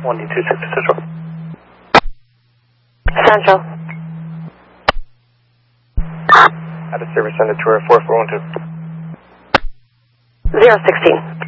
126 Central. Central. Out of service on the tour 4412. 016.